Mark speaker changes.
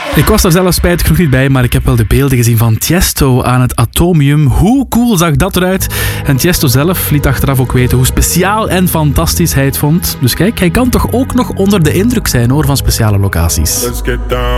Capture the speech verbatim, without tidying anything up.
Speaker 1: Ik was daar zelf spijtig nog niet bij, maar ik heb wel de beelden gezien van Tiesto aan het Atomium. Hoe cool zag dat eruit? En Tiesto zelf liet achteraf ook weten hoe speciaal en fantastisch hij het vond. Dus kijk, hij kan toch ook nog onder de indruk zijn hoor, van speciale locaties.
Speaker 2: Let's get down.